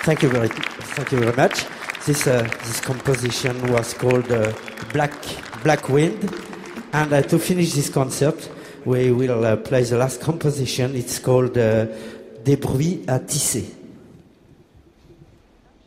Thank you very much. This composition was called Black Wind, and to finish this concert, we will play the last composition. It's called Des bruits à tisser.